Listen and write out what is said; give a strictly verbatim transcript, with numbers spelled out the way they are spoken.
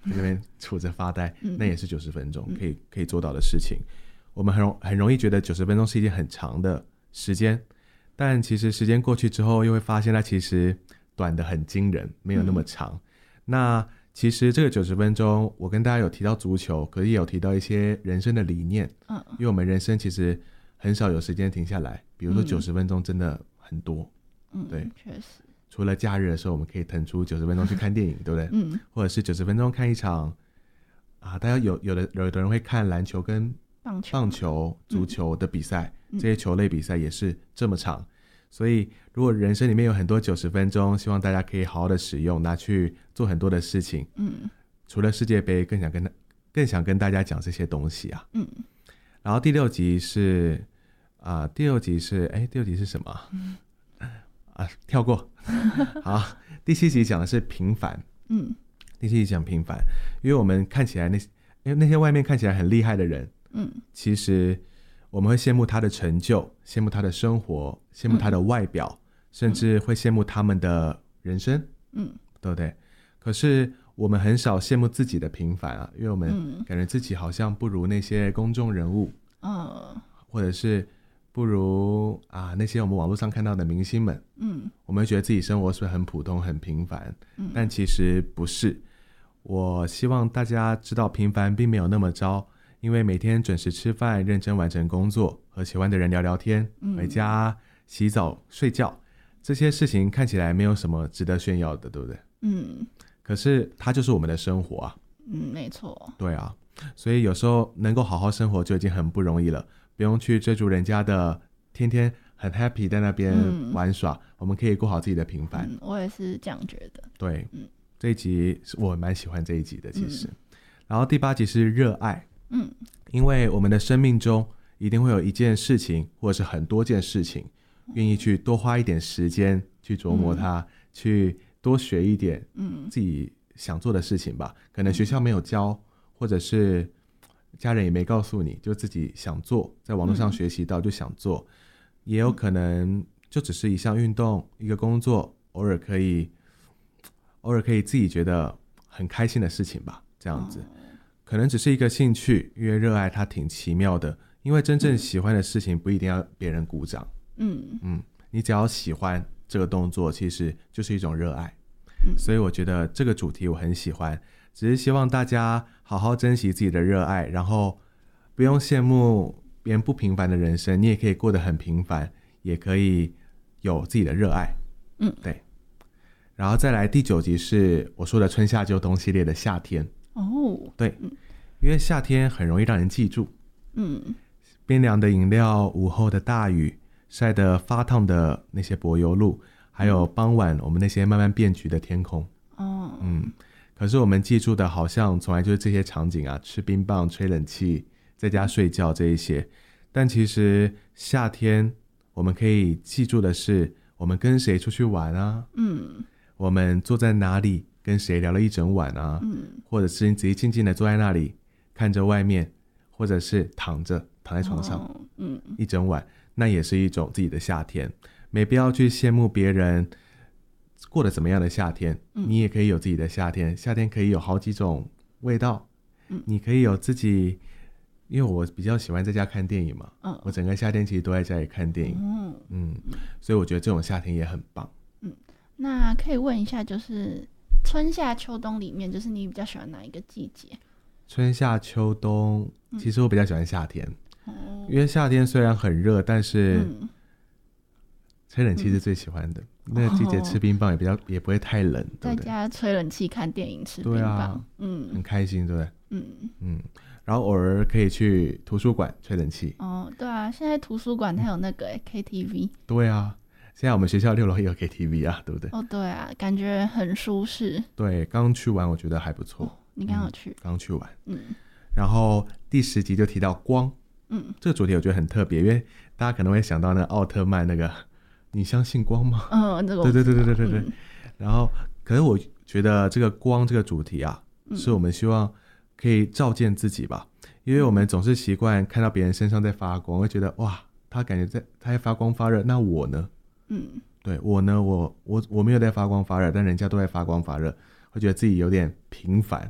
在那边杵着发呆、 嗯、 那也是九十分钟可以可以做到的事情。我们很容很容易觉得九十分钟是一件很长的时间，但其实时间过去之后又会发现它其实短得很惊人，没有那么长、嗯、那其实这个九十分钟我跟大家有提到足球，可是也有提到一些人生的理念、嗯、因为我们人生其实很少有时间停下来，比如说九十分钟真的很多、嗯、对， 确实除了假日的时候我们可以腾出九十分钟去看电影对不对、嗯、或者是九十分钟看一场啊，大家有有的有的人会看篮球跟棒球、 棒球足球的比赛、嗯、这些球类比赛也是这么长，所以如果人生里面有很多九十分钟，希望大家可以好好的使用，拿去做很多的事情。嗯，除了世界杯更想跟更想跟大家讲这些东西啊。嗯，然后第六集是啊、呃，第六集是哎，第六集是什么？嗯、啊，跳过。好，第七集讲的是平凡。嗯，第七集讲平凡，因为我们看起来那因为那些外面看起来很厉害的人，嗯，其实我们会羡慕他的成就，羡慕他的生活，羡慕他的外表、嗯、甚至会羡慕他们的人生，嗯，对不对？可是我们很少羡慕自己的平凡啊，因为我们感觉自己好像不如那些公众人物，嗯，或者是不如啊那些我们网络上看到的明星们，嗯，我们会觉得自己生活是很普通很平凡、嗯、但其实不是。我希望大家知道平凡并没有那么糟，因为每天准时吃饭，认真完成工作，和喜欢的人聊聊天、嗯、回家洗澡睡觉，这些事情看起来没有什么值得炫耀的，对不对？嗯，可是它就是我们的生活啊。 嗯，没错。 对啊，所以有时候能够好好生活就已经很不容易了，不用去追逐人家的天天很 happy 在那边玩耍、嗯、我们可以过好自己的平凡、 嗯、我也是这样觉得。 对、嗯、这一集我蛮喜欢这一集的其实、嗯、然后第八集是热爱。嗯，因为我们的生命中一定会有一件事情或者是很多件事情愿意去多花一点时间去琢磨它、嗯、去多学一点自己想做的事情吧、嗯、可能学校没有教，或者是家人也没告诉你，就自己想做，在网络上学习到就想做、嗯、也有可能就只是一项运动一个工作，偶尔可以偶尔可以自己觉得很开心的事情吧，这样子、嗯，可能只是一个兴趣，因为热爱它挺奇妙的，因为真正喜欢的事情不一定要别人鼓掌。嗯嗯，你只要喜欢这个动作，其实就是一种热爱、嗯、所以我觉得这个主题我很喜欢，只是希望大家好好珍惜自己的热爱，然后不用羡慕别人不平凡的人生，你也可以过得很平凡，也可以有自己的热爱。嗯，对。然后再来第九集是我说的春夏秋冬系列的夏天。哦，对、嗯，因为夏天很容易让人记住。嗯，冰凉的饮料，午后的大雨，晒得发烫的那些柏油路，还有傍晚我们那些慢慢变橘的天空。哦，嗯，可是我们记住的好像从来就是这些场景啊，吃冰棒，吹冷气，在家睡觉这一些。但其实夏天我们可以记住的是我们跟谁出去玩啊，嗯，我们坐在哪里跟谁聊了一整晚啊、嗯、或者是你仔细静静的坐在那里看着外面，或者是躺着躺在床上、哦嗯、一整晚，那也是一种自己的夏天。没必要去羡慕别人过得怎么样的夏天、嗯、你也可以有自己的夏天。夏天可以有好几种味道、嗯、你可以有自己，因为我比较喜欢在家看电影嘛、嗯、我整个夏天其实都在家里看电影。 嗯, 嗯所以我觉得这种夏天也很棒。 嗯，那可以问一下，就是春夏秋冬里面，就是你比较喜欢哪一个季节？ 春夏秋冬，其实我比较喜欢夏天、嗯、因为夏天虽然很热，但是吹冷气是最喜欢的、嗯、那个季节吃冰棒也比较、哦、也不会太冷，对不对？ 在家吹冷气看电影吃冰棒，对啊， 嗯，很开心，对不对？嗯嗯，然后偶尔可以去图书馆吹冷气。 哦，对啊，现在图书馆它有那个 K T V。 对啊，现在我们学校六楼也有 K T V 啊，对不对？ 哦，对啊，感觉很舒适。 对，刚去完我觉得还不错、哦、 你刚好去、嗯、 刚去完。嗯，然后第十集就提到光。嗯，这个主题我觉得很特别，因为大家可能会想到那个奥特曼那个你相信光吗？ 嗯，这个对对对对对对对、嗯、然后可是我觉得这个光这个主题啊、嗯、是我们希望可以照见自己吧，因为我们总是习惯看到别人身上在发光，会觉得哇他感觉在他在发光发热，那我呢？嗯，对，我呢我我我没有在发光发热，但人家都在发光发热，会觉得自己有点平凡。